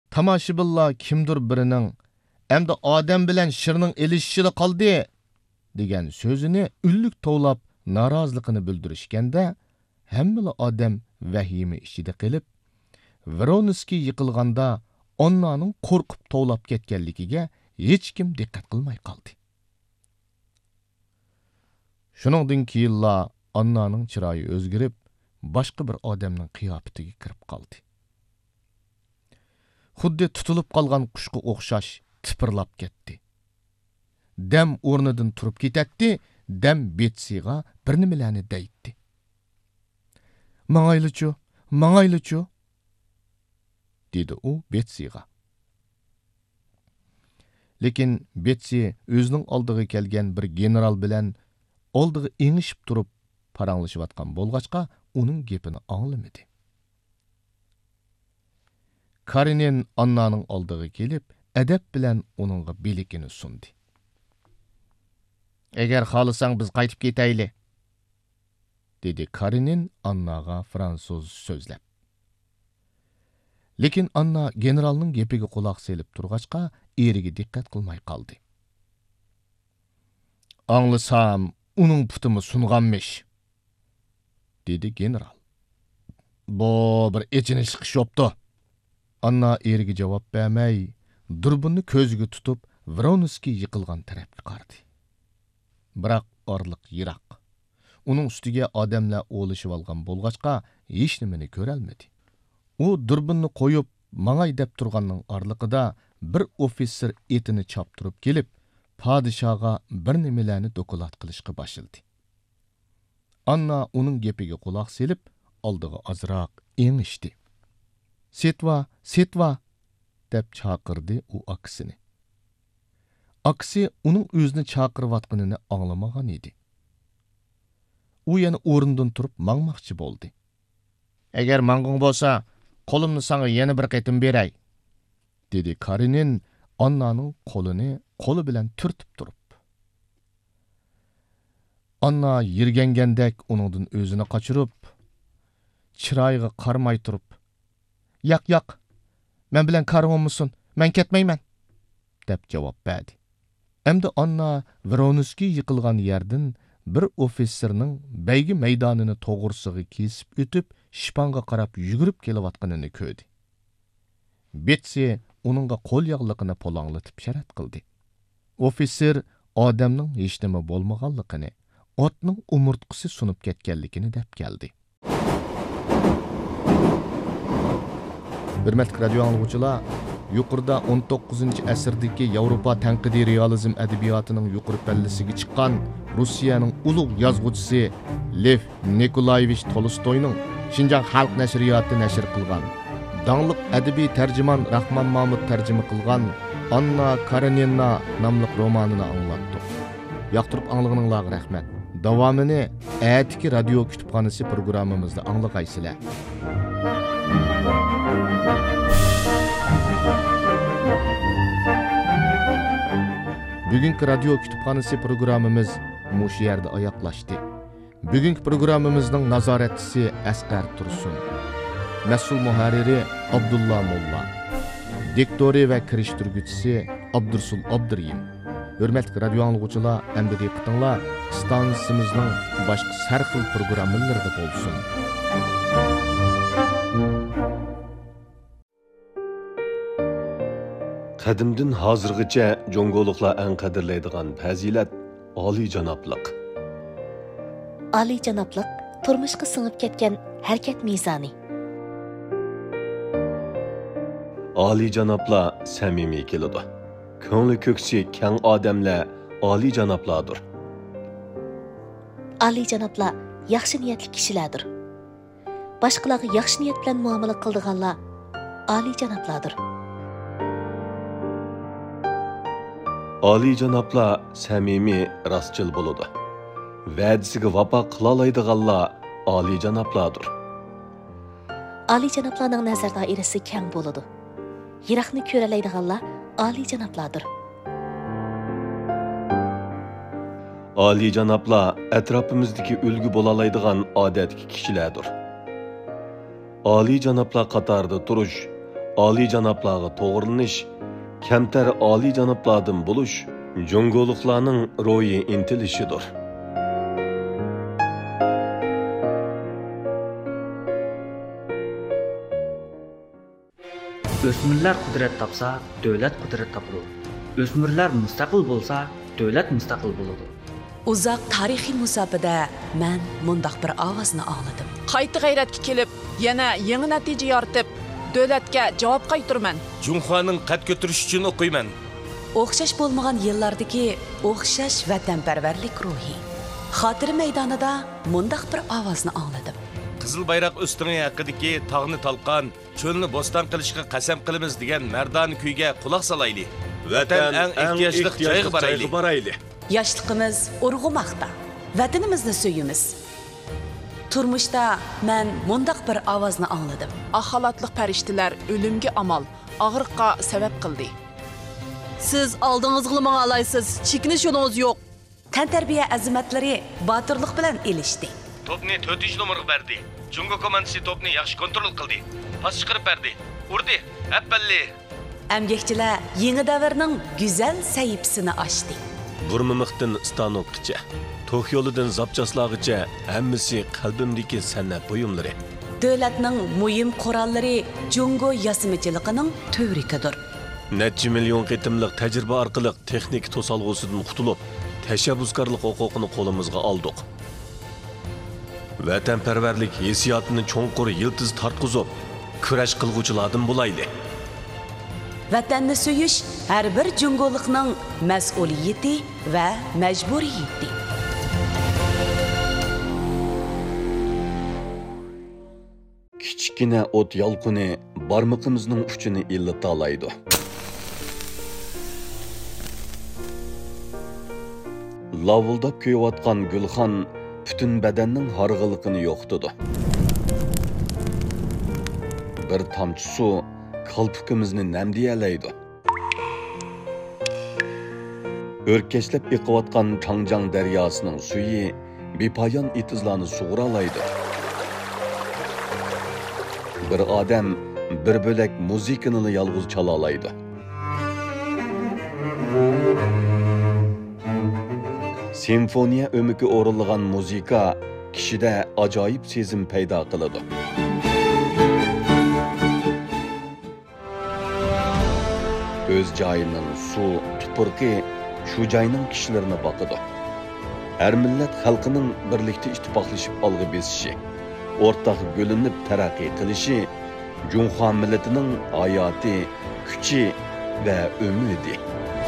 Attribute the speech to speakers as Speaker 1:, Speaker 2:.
Speaker 1: Tomoshabinlar kimdir birining endi odam bilan shirning elishishida qoldi degan so'zini ullik tovlab noroziligini bildirishganda hammala odam vahima ichida qilib, Voronskiy yiqilganda Annaning qo'rqib tovlab ketganligiga hech kim diqqat qilmay qoldi. Shuningdan keyinlar Annaning chiroyi o'zgarib, boshqa bir odamning qiyofatiga kirib qoldi. Xuddi tutilib qolgan qushga o'xshash tipirlab ketdi. Dam o'rnidan turib ketdi, dam Betsiga bir nimalarni deydi. Mangaylichu, dedi u Betsiga. Lekin Betsi o'zining oldiga kelgan bir general bilan oldiga engishib turib paranglashayotgan bo'lg'achqa uning gapini anglamadi. Karinin Annaning oldiga kelib, adab bilan uningga belikini sundi. Agar xohlasang biz qaytib ketayli, dedi Karinin Annaga fransuz so'zlab. Lekin Anna generalning gapiga quloq selib turg'achqa eriga diqqat qilmay qoldi. Anglasam, uning putimi sunganmish, dedi general. Bu bir echinish chiqishibdi. Anna eriga javob bermay, durbunni ko'ziga tutib, Voronskiy yiqilgan tarafga qaradi. Biroq orliq yiroq. Uning ustiga odamlar o'lishib olgan bo'lg'achqa hech nimani ko'ra olmadi. U durbunni qo'yib, mangay deb turganning orliqida bir ofitser etini choptirib kelib, podshoga bir nimalarni doklad qilishga boshladi. Anna uning gapiga quloq selib, oldiga ozroq engishdi. Setva, deb chaqirdi u aksini. Aksi uning o'zini chaqirayotganini anglamagan edi. U yana o'rnidan turib mangmoqchi bo'ldi. Agar mang'ing bo'lsa, qo'limni sana yana bir qaytim beray, dedi Karinin Annaning qo'li bilan turtib turib. Anna yirgangandek uningdan o'zini qochirib, chiroyiga qarmay turib, Yo'q, men bilan qarg'onmisin, men ketmayman, deb javob berdi. Endi Anna Voronskiy yiqilgan yerdan bir ofitserning baygi maydonini to'g'risiga kesib o'tib, shipanga qarab yugurib kelayotganini ko'rdi. Betsi uningga qo'l yog'liqini polonglatib sharat qildi. Ofitser odamning hech nima bo'lmaganligini, otning umurtqisi sunib ketganligini deb keldi. Hürmetli radio anlıqçılar, yuqorida 19-asrdagi Yevropa tanqidiy realizm adabiyotinin yuqori pallasiga chiqqan Rossiyaning ulug' yozuvchisi Lev Nikolayevich Tolstoyning Şinjan xalq nashriyoti nashr qilgan, dаңliq adabiy tarjimon Rahmon Mahmud tarjima qilgan Anna Karenina nomli romanini anglatdik. Yoqtirib anglag'ininglarga rahmat. Davomini atiki radio kutubxonasi programmamizda anglag'aysizlar. Bugünkü radyo kütüphanesi programımız muş yerde ayaklaştı. Bugünkü programımızın nazaretçisi Asqar Tursun. Mesul muharriri Abdullah Molla. Diktori ve kiriştirgüçisi Abdursul Abduriyim. Hürmetli radyo anlıqçılar, endi diqqatinglar stansiyamızning boshqa har xil programmalarida bo'lsin.
Speaker 2: Qadimdan hozirgacha jongoliklar eng qadrlaydigan fazilat oliyjanoblik.
Speaker 3: Oliyjanoblik turmushga singib ketgan harakat mezoni.
Speaker 2: Oliyjanoblar samimiy keladi. Ko'ngli ko'ksi keng odamlar oliyjanoblardir.
Speaker 3: Oliyjanoblar yaxshi niyatli kishilardir. Boshqalarga yaxshi niyat bilan muomala qildiganlar oliyjanoblardir.
Speaker 2: Oliyjanoblar samimiy, rostchil bo'ladi. Va'dasiga vafo qila oladiganlar oliyjanoblardir.
Speaker 3: Oliyjanoblarning nazar doirasi keng bo'ladi. Yiroqni ko'ra oladiganlar oliyjanoblardir.
Speaker 2: Oliyjanoblar atrofimizdagi ulgu bo'la oladigan odatli kishilardir. Oliyjanoblar qatorida turish oliyjanoblarga to'g'rilanish, kamtar oliyjanoblardan bo'lish Jungoliklarning ro'yi intilishidir.
Speaker 4: O'smirlar qudrat topsa, davlat qudrat topadi. O'smirlar mustaqil bo'lsa, davlat mustaqil bo'ladi.
Speaker 5: Uzoq tarixiy musofada men mundaq bir ovozni angladim.
Speaker 6: Qayta g'ayratga kelib, yana yangi natija yoritib, davlatga javob qaytiraman.
Speaker 7: Junxoning qad ko'tarish uchun o'qiyman.
Speaker 5: O'xshash bo'lmagan yillardagi o'xshash vatanparvarlik ruhi. Xotira maydonida mundaq bir ovozni angladim.
Speaker 7: Qizil bayroq usting'i haqidagi tog'ni talqon, cho'lni bo'ston qilishga qasam qilamiz degan mardon kuyga quloq solayli. Vatan eng ehtiyojli joyga borayli.
Speaker 5: Yoshligimiz urg'umoqda. Vatanimizni suyimiz. Turmushda men mundaq bir ovozni angladim.
Speaker 6: Axalatliq farishtalar o'limga amal, og'riqqa sabab qildi.
Speaker 8: Siz oldingizga menga alaysiz, chekinish yo'lingiz yo'q.
Speaker 5: Tantarbiya azimatlari botirlik bilan elishdi.
Speaker 7: Topni 4-nomerga berdi. Jungo komandasi topni yaxshi kontrol qildi. Pas chiqarib berdi. Urdi. Appalli.
Speaker 5: Amgakchilar yangi davrning go'zal sahifasini ochdi.
Speaker 2: Burmimiqdan stanokgacha, to'q yo'lidan zapchaslag'icha hammasi qalbimdagi san'at buyumlari.
Speaker 5: Davlatning muhim qurollari Jungo yasimichiligining tövrikidir.
Speaker 2: Necha million qitimliq tajriba orqali texnik to'solg'usidan qutulib, tashabbuskorlik huquqini qo'limizga oldik. Vatanparvarlik hissiyotini cho'nqur yiltiz tarqizib, kurash qilguvchilardan bo'laydi.
Speaker 5: Vatanni suyish har bir jungolikning mas'uliyati va majburiyati.
Speaker 2: Kichkina o't yolqini barmoqimizning uchini illata oladi. Lavuldab kuyayotgan gulxon butun badanning harg'iliqini yo'qtidi. Bir tomchi suv qalpukimizni namdiyalaydi. O'rkashlab iqiyotgan Changjang daryosining suyi bepoyon itizlarni sug'uralaydi. Bir odam bir bo'lak muzikani yolg'iz chala oladi. Simfoniya o'miki o'rilgan muzika kishida ajoyib sezim paydo qiladi. O'z joyining suv, tupurqi shu joyning kishilarini boqadi. Har millat xalqining birlikda ittifoqlashib olg'i besishi, o'rtaq bo'linib taraqqiy qilishi Junxo millatining hayoti, kuchi va umidi.